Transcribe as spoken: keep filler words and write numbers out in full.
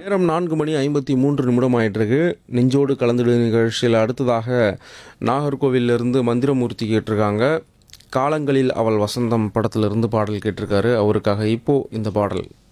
நேரம் நான்கு மணி ஐம்பத்தி மூன்று நிமிடம் ஆயிட்டிருக்கு. நெஞ்சோடு கலந்துடு நிகழ்ச்சியில் அடுத்ததாக நாகர்கோவிலிருந்து மந்திரமூர்த்தி கேட்டிருக்காங்க. காலங்களில் அவள் வசந்தம் படத்திலிருந்து பாடல் கேட்டிருக்காரு. அவருக்காக இப்போ இந்த பாடல்.